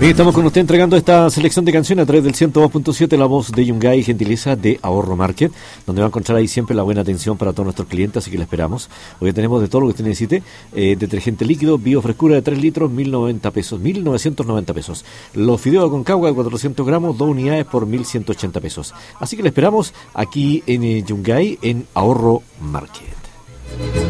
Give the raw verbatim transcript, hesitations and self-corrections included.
Bien, estamos con usted entregando esta selección de canciones a través del ciento dos punto siete, la voz de Yungay, gentileza de Ahorro Market, donde va a encontrar ahí siempre la buena atención para todos nuestros clientes, así que la esperamos. Hoy tenemos de todo lo que usted necesite, eh, detergente líquido, biofrescura de tres litros, mil noventa pesos, mil novecientos noventa pesos. Los fideos con cagua de cuatrocientos gramos, dos unidades por mil ciento ochenta pesos. Así que la esperamos aquí en eh, Yungay, en Ahorro Market.